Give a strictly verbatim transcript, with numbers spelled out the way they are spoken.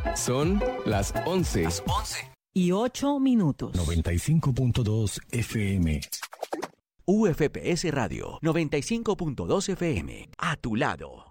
Son las once. Las once. Y ocho minutos. noventa y cinco punto dos F M. U F P S Radio noventa y cinco punto dos F M. A tu lado.